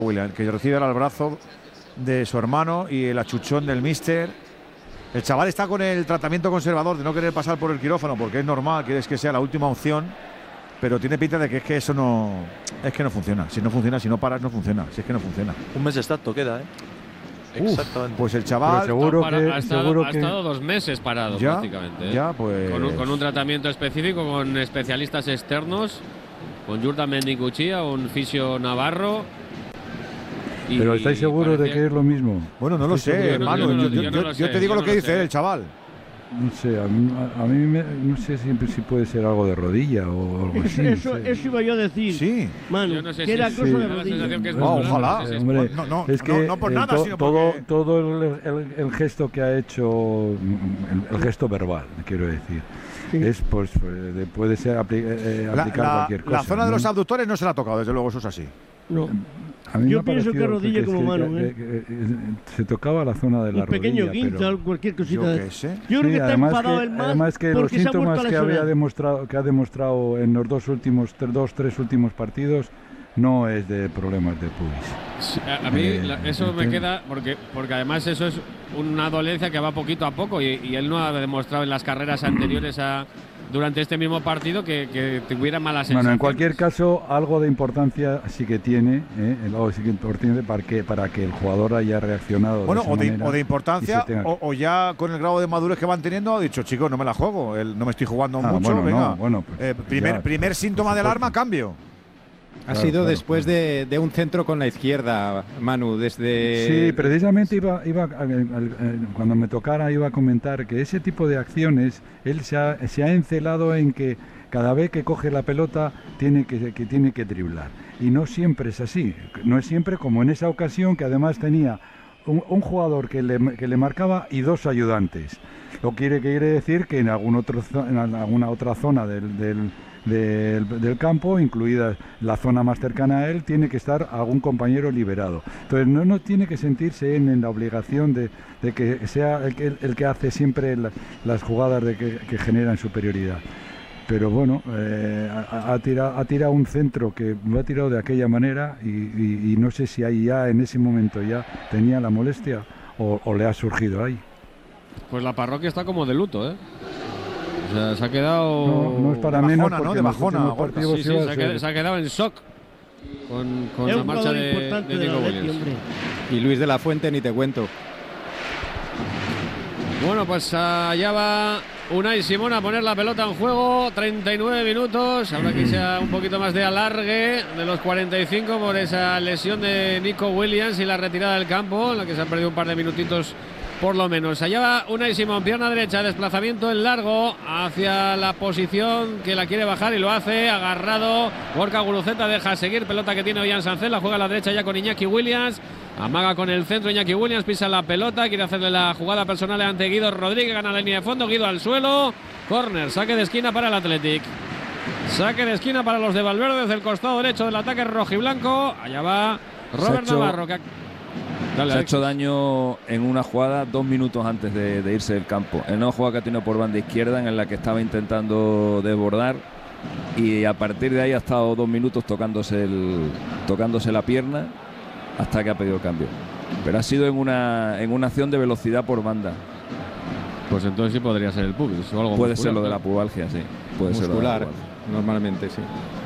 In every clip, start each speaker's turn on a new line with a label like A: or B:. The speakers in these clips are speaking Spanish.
A: Williams, que recibe ahora el brazo de su hermano y el achuchón del míster. El chaval está con el tratamiento conservador de no querer pasar por el quirófano porque es normal, quieres que sea la última opción, pero tiene pinta de que es que eso no funciona. Si no funciona, si no paras, no funciona. Si es que no funciona.
B: Un mes exacto queda, ¿eh? Exactamente.
A: Pues el chaval
C: ha estado 2 meses parado prácticamente.
A: Ya, pues.
C: Con un tratamiento específico, con especialistas externos, con Jurda Mendicuchía, un fisio navarro.
D: Pero ¿estáis seguros de que es lo mismo?
A: Bueno, no lo sé, hermano. Yo te digo lo que dice el chaval.
D: No sé, a mí no sé si puede ser algo de rodilla o algo así.
E: Eso iba yo a decir.
A: Sí.
E: Mano,
C: no sé
E: que era cosa de rodilla.
A: Ojalá.
D: Hombre,
A: es que no por nada, sino porque...
D: todo el gesto que ha hecho, el gesto verbal, quiero decir, es pues puede ser aplicar cualquier cosa.
A: La zona de los abductores no se la ha tocado, desde luego, eso es así.
E: No. Yo pienso que rodilla como mano,
D: se tocaba la zona de la rodilla.
E: Un pequeño guincho, cualquier cosita.
A: Yo
E: creo que está enfadado el más.
D: Además que los síntomas que ha demostrado en los tres últimos partidos no es de problemas de pubis.
C: Sí, a mí eso me queda porque además eso es una dolencia que va poquito a poco y él no ha demostrado en las carreras anteriores durante este mismo partido que tuviera malas sensaciones.
D: Bueno, en cualquier caso, algo de importancia sí que tiene, algo sí que importante para que el jugador haya reaccionado.
A: Bueno,
D: de
A: importancia, o ya con el grado de madurez que van teniendo, ha dicho, chicos, no me la juego, no me estoy jugando mucho, venga. Primer síntoma de alarma, cambio.
F: Ha sido después de un centro con la izquierda, Manu, desde...
D: Sí, precisamente cuando me tocara iba a comentar que ese tipo de acciones, él se ha encelado en que cada vez que coge la pelota tiene que driblar. Y no siempre es así, no es siempre como en esa ocasión que además tenía un jugador que le marcaba y 2 ayudantes. Lo quiere decir que en alguna otra zona del campo, incluida la zona más cercana a él, tiene que estar algún compañero liberado. Entonces no tiene que sentirse en la obligación de que sea el que hace siempre las jugadas que generan superioridad. Pero bueno, ha tirado un centro que lo ha tirado de aquella manera y no sé si ahí ya en ese momento ya tenía la molestia o le ha surgido ahí.
C: Pues la parroquia está como de luto, ¿eh? O sea, se ha quedado...
D: No es para menos, porque
A: de bajona.
C: Se ha quedado en shock con la marcha de Nico Williams.
F: Y Luis de la Fuente ni te cuento.
C: Bueno, pues allá va Unai Simón a poner la pelota en juego. 39 minutos. Habrá que sea un poquito más de alargue de los 45 por esa lesión de Nico Williams y la retirada del campo, en la que se han perdido un par de minutitos por lo menos. Allá va Unai Simón, pierna derecha, desplazamiento en largo hacia la posición que la quiere bajar y lo hace, agarrado. Gorka Guruceta deja seguir, pelota que tiene Ollán Sánchez, la juega a la derecha ya con Iñaki Williams. Amaga con el centro Iñaki Williams, pisa la pelota, quiere hacerle la jugada personal ante Guido Rodríguez, gana la línea de fondo, Guido al suelo. Córner, saque de esquina para el Athletic. Saque de esquina para los de Valverde desde el costado derecho del ataque rojiblanco. Allá va Robert Navarro, que
G: se ha hecho daño en una jugada 2 minutos antes de irse del campo. En una jugada que ha tenido por banda izquierda en la que estaba intentando desbordar y a partir de ahí ha estado 2 minutos tocándose la pierna hasta que ha pedido el cambio. Pero ha sido en una acción de velocidad por banda.
C: Pues entonces sí podría ser el pubis o algo
G: puede
C: muscular,
G: ser lo de la pubalgia, sí. Puede
F: muscular, normalmente sí.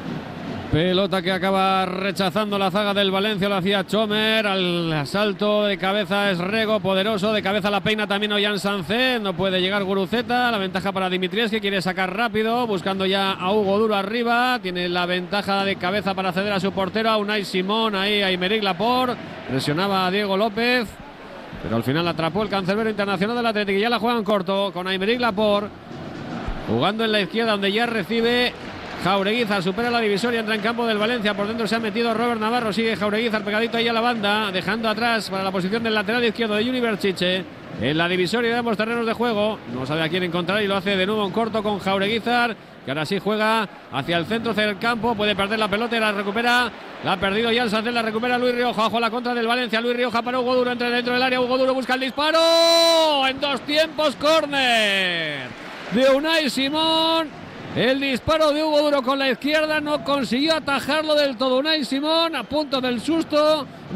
C: Pelota que acaba rechazando la zaga del Valencia, lo hacía Chomer, al asalto de cabeza es Rego, poderoso, de cabeza la peina también Ollán Sánchez, no puede llegar Guruceta, la ventaja para Dimitrievski, que quiere sacar rápido, buscando ya a Hugo Duro arriba, tiene la ventaja de cabeza para ceder a su portero, a Unai Simón, ahí a Aymeric Laporte, presionaba a Diego López, pero al final atrapó el cancerbero internacional del Atlético y ya la juegan corto con Aymeric Laporte, jugando en la izquierda donde ya recibe Jaureguizar, supera la divisoria, entra en campo del Valencia, por dentro se ha metido Robert Navarro, sigue Jaureguizar pegadito ahí a la banda, dejando atrás para la posición del lateral izquierdo de Juni Berchiche, en la divisoria de ambos terrenos de juego, no sabe a quién encontrar y lo hace de nuevo en corto con Jaureguizar, que ahora sí juega hacia el centro del campo, puede perder la pelota y la recupera, la ha perdido Ollán Sánchez, la recupera Luis Rioja, ojo a la contra del Valencia, Luis Rioja para Hugo Duro, entra dentro del área, Hugo Duro busca el disparo, en 2 tiempos, córner de Unai Simón. El disparo de Hugo Duro con la izquierda no consiguió atajarlo del todo Unai Simón, a punto del susto.